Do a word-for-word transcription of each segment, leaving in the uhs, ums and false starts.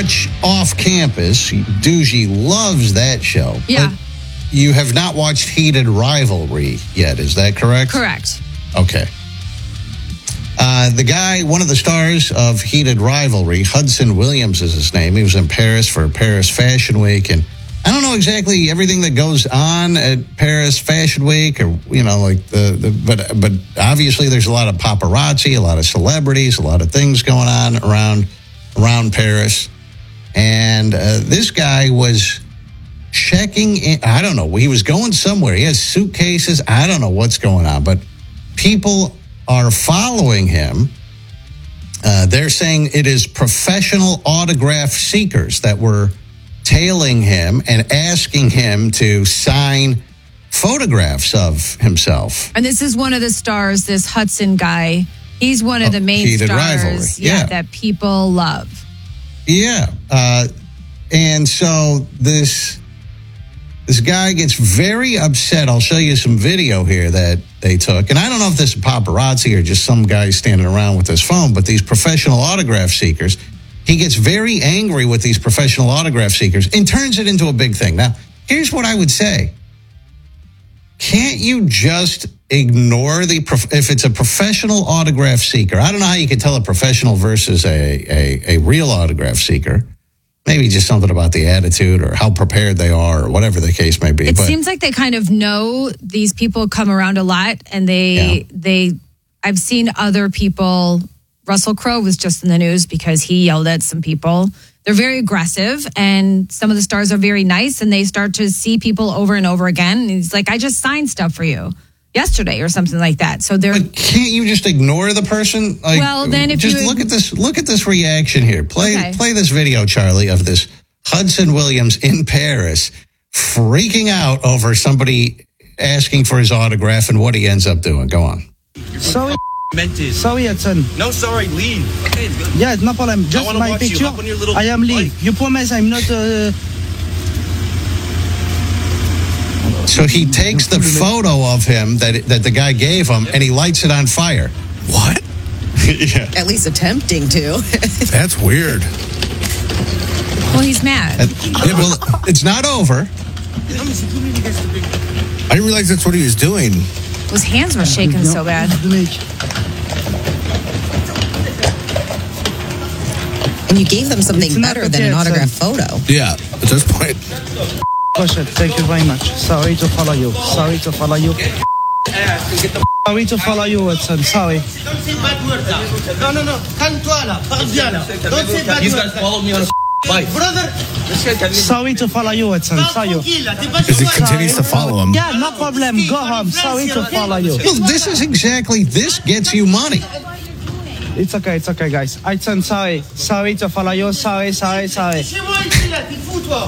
watch Off Campus. Doogie loves that show. Yeah. But you have not watched Heated Rivalry yet, is that correct? Correct. Okay. Uh, the guy, one of the stars of Heated Rivalry, Hudson Williams is his name. He was in Paris for Paris Fashion Week. And I don't know exactly everything that goes on at Paris Fashion Week, or, you know, like the, the but, but obviously there's a lot of paparazzi, a lot of celebrities, a lot of things going on around, around Paris. And uh, this guy was checking in. I don't know. He was going somewhere. He has suitcases. I don't know what's going on, but people are following him. Uh, they're saying it is professional autograph seekers that were tailing him and asking him to sign photographs of himself. And this is one of the stars, this Hudson guy. He's one of oh, the main Heated stars Rivalry. yeah, Yeah. that people love. Yeah. Uh, and so this this guy gets very upset. I'll show you some video here that they took. And I don't know if this is paparazzi or just some guy standing around with his phone, but these professional autograph seekers, he gets very angry with these professional autograph seekers and turns it into a big thing. Now, here's what I would say. Can't you just ignore the, prof- if it's a professional autograph seeker, I don't know how you can tell a professional versus a, a, a real autograph seeker. Maybe just something about the attitude or how prepared they are or whatever the case may be. It but, seems like they kind of know these people come around a lot, and they, Yeah. they, I've seen other people. Russell Crowe was just in the news because he yelled at some people. They're very aggressive, and some of the stars are very nice, and they start to see people over and over again. And he's like, I just signed stuff for you yesterday or something like that. So they're. But can't you just ignore the person? Like, Well, then if just you- look at this, look at this reaction here. Play, Okay. play this video, Charlie, of this Hudson Williams in Paris freaking out over somebody asking for his autograph and what he ends up doing. Go on. Sorry, Mented. sorry, Hudson. No, sorry, leave. Okay, it's good. Yeah, no problem. Just wanna my watch you. picture. Hop on your little I am Lee. bike. You promise I'm not. Uh, So he takes the photo of him that that the guy gave him and he lights it on fire. What? Yeah. At least attempting to. That's weird. Well, he's mad. And- yeah, well, it's not over. I didn't realize that's what he was doing. His hands were shaking so bad. And you gave them something It's not better than an okay, autograph son. photo. Yeah, at this point. Question. Thank you very much. Sorry to follow you. Sorry to follow you. Sorry to follow you, Hudson. Sorry. Don't say bad words là. Non, non, non. Calme-toi là. Parle bien là. Don't say bad These words. guys followed me on a bike. Brother, This guy got me. Sorry to follow you, Hudson. parle Sorry. tranquille là. T'es pas Because he sur moi. continues to follow him. Yeah, no problem. Go home. Sorry to follow you. Well, this is exactly, this gets you money. It's okay. It's okay, guys. Hudson, sorry. Sorry to follow you. Sorry, sorry, sorry. Chez moi ici là. T'es fou toi.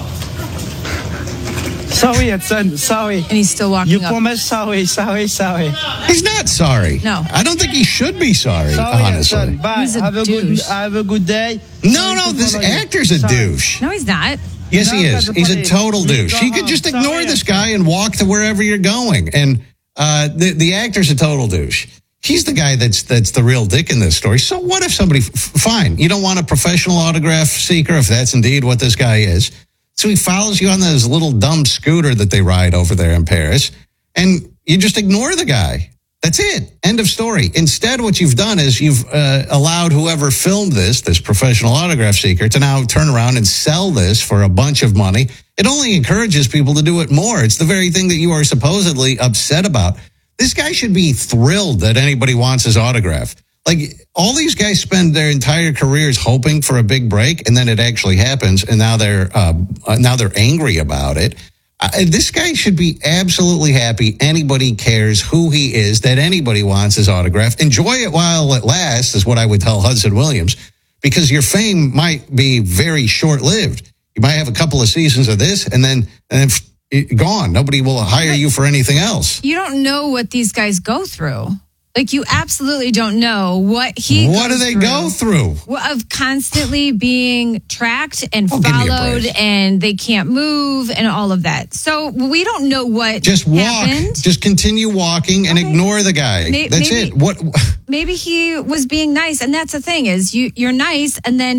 Sorry, Hudson. Sorry. And he's still walking You up. promise. Sorry, sorry, sorry. He's not sorry. No. I don't think he should be sorry, Sorry, honestly. Hudson. Bye. He's a Have a good. douche. Have a good day. No, Sorry no, to this follow you. actor's a Sorry. douche. No, he's not. Yes, he No, is. that's the He's a police. total You douche. go You could home. just ignore Sorry, this Hudson. guy and walk to wherever you're going. And uh, the the actor's a total douche. He's the guy that's that's the real dick in this story. So what if somebody? F- fine, you don't want a professional autograph seeker if that's indeed what this guy is. So he follows you on this little dumb scooter that they ride over there in Paris, and you just ignore the guy. That's it. End of story. Instead, what you've done is you've uh, allowed whoever filmed this, this professional autograph seeker, to now turn around and sell this for a bunch of money. It only encourages people to do it more. It's the very thing that you are supposedly upset about. This guy should be thrilled that anybody wants his autograph. Like, all these guys spend their entire careers hoping for a big break, and then it actually happens, and now they're uh, now they're angry about it. Uh, this guy should be absolutely happy. Anybody cares who he is, that anybody wants his autograph. Enjoy it while it lasts, is what I would tell Hudson Williams, because your fame might be very short-lived. You might have a couple of seasons of this, and then and then it, gone. Nobody will hire you for anything else. You don't know what these guys go through. Like, you absolutely don't know what he What do goes they through. go through? Well, of constantly being tracked and Oh, give me a followed, break. and they can't move and all of that. So we don't know what Just walk. happened. Just continue walking and Okay. ignore the guy. May- That's maybe- it. What? Maybe he was being nice, and that's the thing is you you're nice, and then